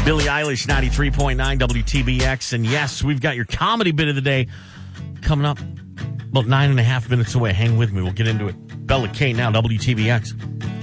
Billie Eilish, 93.9 WTBX. And yes, we've got your comedy bit of the day coming up about 9.5 minutes away. Hang with me. We'll get into it. Bella K now, WTBX.